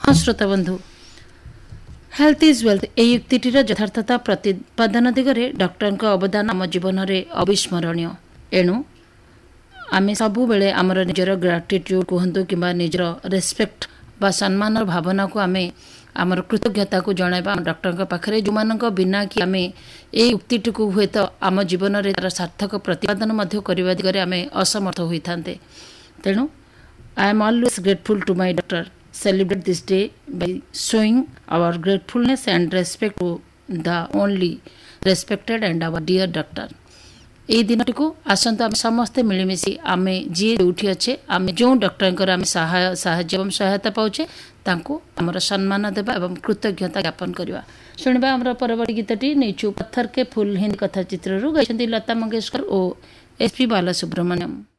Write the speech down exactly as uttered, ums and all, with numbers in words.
हाँ श्रोता बंधु, हेल्थ इज वेल्थ ए युक्तिटीर यथार्थता प्रतिपादन दिगरे डॉक्टर का अवदान आम जीवन में अविस्मरणीय। एणु आम सब बेले आमर निजर ग्राटिट्यूड कहतु कि निजर रेस्पेक्ट बा सम्मान भावना को आम आमर कृतज्ञता को जनइबा डॉक्टर पाखे जो मान बिना कि आम ए उक्ति को हुए तो आम जीवन में तार सार्थक प्रतिपादन करने दिगरे आम असमर्थ होता। तेणु I am always grateful to my doctor. Celebrate this day by showing our gratefulness and respect to the only respected and our dear doctor। এই দিনটি को आसंत आम समस्ते मिलमिशि आम जी जोठी अच्छे आम जो डॉक्टर आम साहाय्य एवं सहायता पाचे तांको आमर सम्मान देवा एवं कृतज्ञता ज्ञापन करवा। शुणा आमर परवर्ती गीतटी नहीं पत्थर के फूल हिंद कथा चित्रु गाइछन्ति लता मंगेशकर और एस पी बालासुब्रमण्यम।